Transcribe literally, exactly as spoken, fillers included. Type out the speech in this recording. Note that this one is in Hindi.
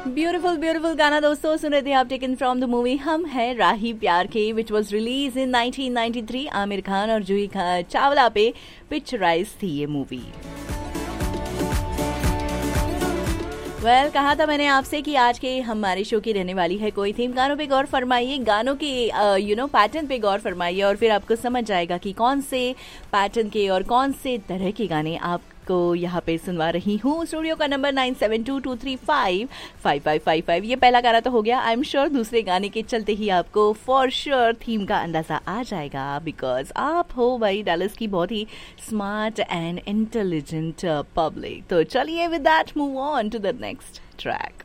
ब्यूटीफुल ब्यूटीफुल गाना दोस्तों सुन रहे थे आप, टेकन फ्रॉम द मूवी हम है राही प्यार के, which was release in nineteen ninety three. Aamir Khan और जूही चावला पे पिक्चराइज थी ये मूवी। वेल well, कहा था मैंने आपसे कि आज के हमारे शो की रहने वाली है कोई थीम। गानों पे गौर फरमाइए, गानों के यू नो पैटर्न पे गौर फरमाइए और फिर आपको समझ जाएगा कि कौन से पैटर्न के और कौन से तरह के गाने आपको यहाँ पे सुनवा रही हूँ। स्टूडियो का number nine seven to to three five five five five five. ये पहला गाना तो हो गया। आई एम श्योर दूसरे गाने के चलते ही आपको फॉर श्योर थीम का अंदाजा आ जाएगा, बिकॉज आप हो भाई डैलस की बहुत ही स्मार्ट एंड इंटेलिजेंट पब्लिक। तो चलिए with that move on to the next track.